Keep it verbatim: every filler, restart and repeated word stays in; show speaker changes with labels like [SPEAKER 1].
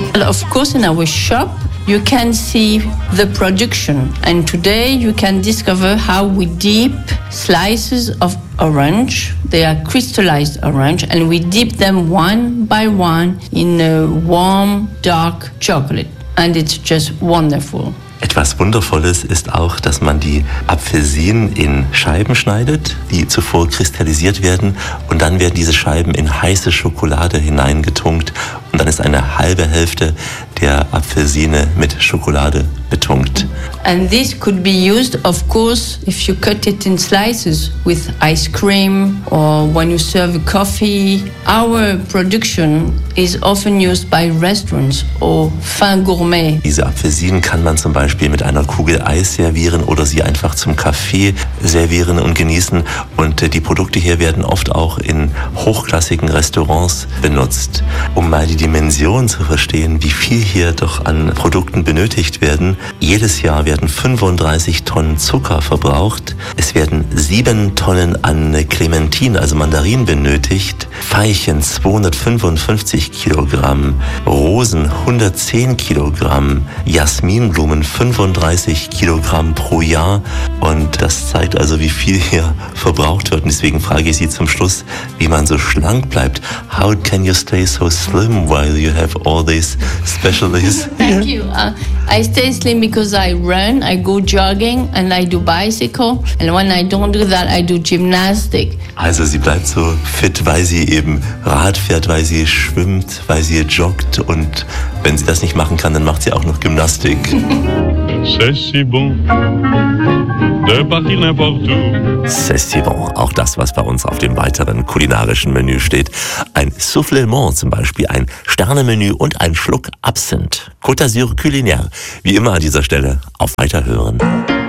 [SPEAKER 1] Of course, in our shop, you can see the production. And today you can discover how we dip slices of orange. They are crystallized orange, and we dip them one by one in a warm, dark chocolate. And it's just wonderful.
[SPEAKER 2] Etwas Wundervolles ist auch, dass man die Apfelsinen in Scheiben schneidet, die zuvor kristallisiert werden, und dann werden diese Scheiben in heiße Schokolade hineingetunkt und dann ist eine halbe Hälfte der Apfelsine mit Schokolade betunkt.
[SPEAKER 1] And this could be used, of course, if you cut it in slices with ice cream or when you serve coffee. Our production is often used by restaurants or fin gourmet.
[SPEAKER 2] Diese Apfelsinen kann man zum Beispiel mit einer Kugel Eis servieren oder sie einfach zum Kaffee servieren und genießen. Und die Produkte hier werden oft auch in hochklassigen Restaurants benutzt. Um mal die Dimension zu verstehen, wie viel hier doch an Produkten benötigt werden. Jedes Jahr werden fünfunddreißig Tonnen Zucker verbraucht. Es werden sieben Tonnen an Clementinen, also Mandarinen, benötigt. Veilchen zweihundertfünfundfünfzig Kilogramm. Rosen hundertzehn Kilogramm. Jasminblumen fünfunddreißig Kilogramm pro Jahr. Und das zeigt also, wie viel hier verbraucht wird. Und deswegen frage ich Sie zum Schluss, wie man so schlank bleibt. How can you stay so slim while you have all these specialties?
[SPEAKER 1] Thank you. Uh, I stay slim because I run, I go jogging and I do bicycle. And when I don't do that, I do gymnastic.
[SPEAKER 2] Also sie bleibt so fit, weil sie eben Rad fährt, weil sie schwimmt, weil sie joggt. Und wenn sie das nicht machen kann, dann macht sie auch noch Gymnastik.
[SPEAKER 3] C'est si bon de partir n'importe où.
[SPEAKER 2] C'est si bon. Auch das, was bei uns auf dem weiteren kulinarischen Menü steht. Ein Soufflement zum Beispiel, ein Sternemenü und ein Schluck Absinth. Côte d'Azur culinaire. Wie immer an dieser Stelle auf Weiterhören.